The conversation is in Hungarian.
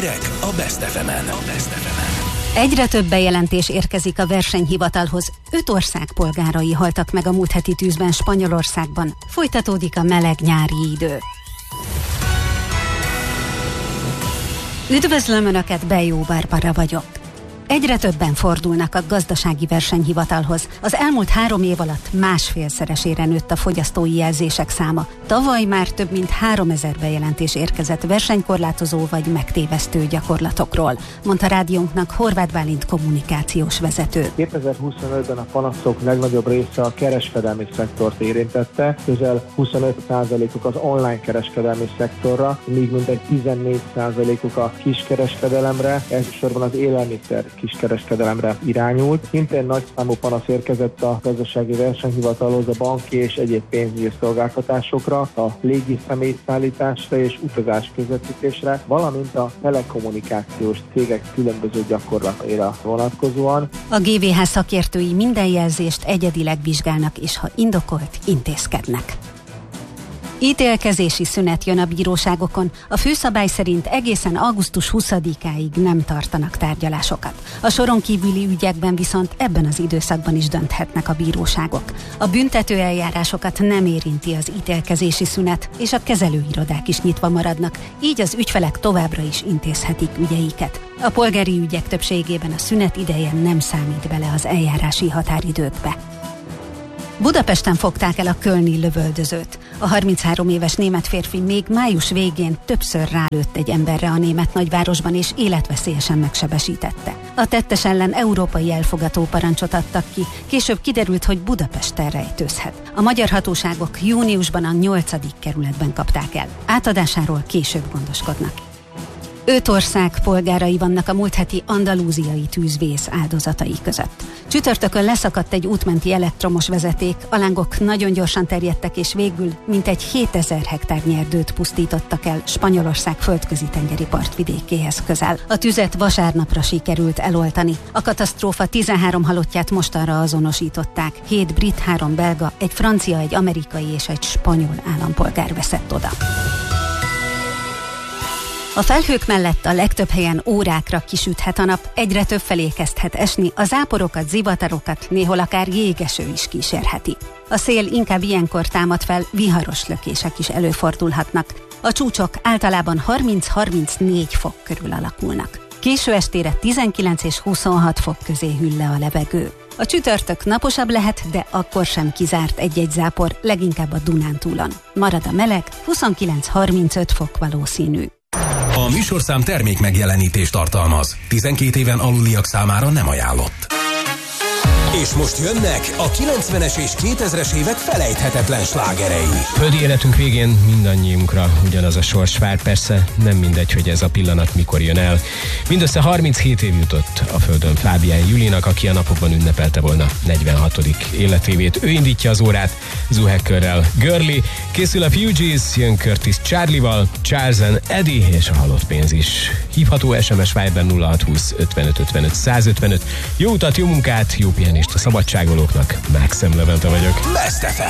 Hírek a Best FM-en. Egyre több bejelentés érkezik a versenyhivatalhoz. 5 ország polgárai haltak meg a múlt heti tűzben Spanyolországban. Folytatódik a meleg nyári idő. Üdvözlöm Önöket, Bejó Barbara vagyok. Egyre többen fordulnak a gazdasági versenyhivatalhoz. Az elmúlt 3 év alatt 1,5-szeresére nőtt a fogyasztói jelzések száma. Tavaly már több mint 3000 bejelentés érkezett versenykorlátozó vagy megtévesztő gyakorlatokról, mondta rádiónknak Horváth Bálint kommunikációs vezető. 2025-ben a panaszok legnagyobb része a kereskedelmi szektort érintette, közel 25%-uk az online kereskedelmi szektorra, míg mintegy 14%-uk a kiskereskedelemre, elsősorban az élelmiszer kiskereskedelemre irányult. Szintén nagy számú panasz érkezett a gazdasági versenyhivatalhoz a banki és egyéb pénzügyi szolgáltatásokra, a légi személyszállításra és utazás közvetítésre, valamint a telekommunikációs cégek különböző gyakorlataira vonatkozóan. A GVH szakértői minden jelzést egyedileg vizsgálnak, és ha indokolt, intézkednek. Ítélkezési szünet jön a bíróságokon. A főszabály szerint egészen augusztus 20-áig nem tartanak tárgyalásokat. A soron kívüli ügyekben viszont ebben az időszakban is dönthetnek a bíróságok. A büntető eljárásokat nem érinti az ítélkezési szünet, és a kezelőirodák is nyitva maradnak, így az ügyfelek továbbra is intézhetik ügyeiket. A polgári ügyek többségében a szünet ideje nem számít bele az eljárási határidőkbe. Budapesten fogták el a kölni lövöldözőt. A 33 éves német férfi még május végén többször rálőtt egy emberre a német nagyvárosban, és életveszélyesen megsebesítette. A tettes ellen európai elfogató parancsot adtak ki, később kiderült, hogy Budapesten rejtőzhet. A magyar hatóságok júniusban a 8. kerületben kapták el. Átadásáról később gondoskodnak. 5 ország polgárai vannak a múlt heti andalúziai tűzvész áldozatai között. Csütörtökön leszakadt egy útmenti elektromos vezeték, a lángok nagyon gyorsan terjedtek, és végül mintegy 7000 hektárnyi erdőt pusztítottak el Spanyolország földközi tengeri partvidékéhez közel. A tüzet vasárnapra sikerült eloltani. A katasztrófa 13 halottját mostanra azonosították. 7 brit, 3 belga, egy francia, egy amerikai és egy spanyol állampolgár veszett oda. A felhők mellett a legtöbb helyen órákra kisüthet a nap, egyre többfelé kezdhet esni, a záporokat, zivatarokat, néhol akár jégeső is kísérheti. A szél inkább ilyenkor támad fel, viharos lökések is előfordulhatnak. A csúcsok általában 30-34 fok körül alakulnak. Késő estére 19 és 26 fok közé hűl le a levegő. A csütörtök naposabb lehet, de akkor sem kizárt egy-egy zápor, leginkább a Dunántúlon. Marad a meleg, 29-35 fok valószínű. A műsorszám termék megjelenítést tartalmaz. 12 éven aluliak számára nem ajánlott. És most jönnek a 90-es és 2000-es évek felejthetetlen slágerei. Földi életünk végén mindannyiunkra ugyanaz a sors vár, persze nem mindegy, hogy ez a pillanat mikor jön el. Mindössze 37 év jutott a földön Fábián Julinak, aki a napokban ünnepelte volna 46. életévét. Ő indítja az órát Zoo Hackerrel. Girly, készül a Fugees, jön Curtis Charlie-val, Charles and Eddie és a halott pénz is. Hívható SMS Viber 0620 55 55 155. Jó utat, jó munkát, jó pihenést a szabadságolóknak. Maxim Levente vagyok. Best FM.